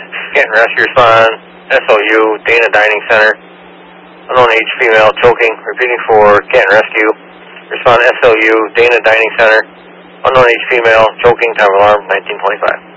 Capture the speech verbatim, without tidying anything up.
Canton Rescue, respond S O U, Dana Dining Center. Unknown age female choking. Repeating for Canton Rescue. Respond S O U, Dana Dining Center. Unknown age female choking. Time of alarm nineteen twenty-five.